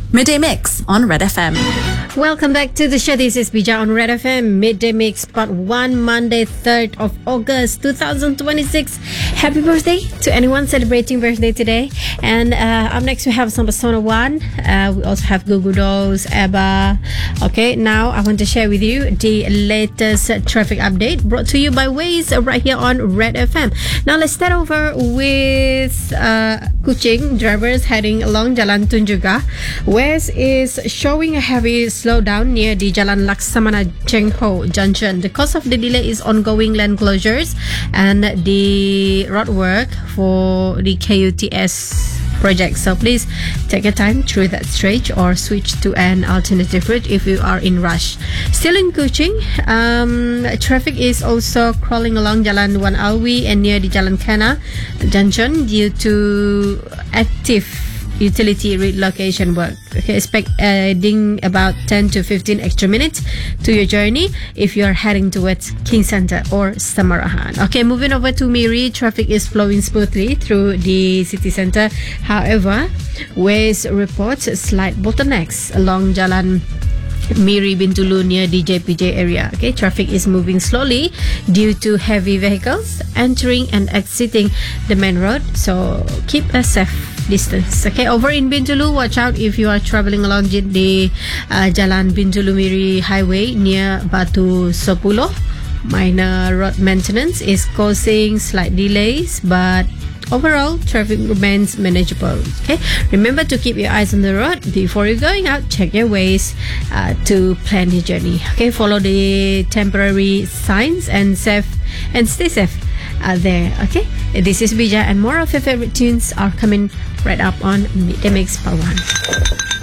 Midday Mix on Red FM. Welcome back to the show. This is Bija on Red FM, Midday Mix, Part 1, Monday, 3rd of August, 2026. Happy birthday to anyone celebrating birthday today. And up next, we have Persona One. We also have Google Dolls, ABBA. Okay, now I want to share with you the latest traffic update brought to you by Waze right here on Red FM. Now, let's start over with Kuching drivers heading along Jalan Tunjungan. Waze is showing a heavy slowdown near the Jalan Laksamana Cheng Ho junction. The cause of the delay is ongoing lane closures and the roadwork for the KUTS project. So please take your time through that stretch or switch to an alternative route if you are in rush. Still in Kuching, traffic is also crawling along Jalan Wan Alwi and near the Jalan Kana junction due to active utility relocation work. Okay, expect adding about 10 to 15 extra minutes to your journey if you are heading towards King Center or Samarahan. Okay, moving over to Miri, traffic is flowing smoothly through the city center. However, Waze reports slight bottlenecks along Jalan Miri Bintulu near the JPJ area. Okay, traffic is moving slowly due to heavy vehicles entering and exiting the main road, so keep a safe distance. Okay, over in Bintulu, watch out if you are traveling along the Jalan Bintulu Miri highway near Batu Sopulo. Minor road maintenance is causing slight delays, but overall, traffic remains manageable. Okay, remember to keep your eyes on the road before you're going out. Check your Waze to plan your journey. Okay, follow the temporary signs and stay safe there. Okay, this is Bija, and more of your favorite tunes are coming right up on Midday Mix Part 1.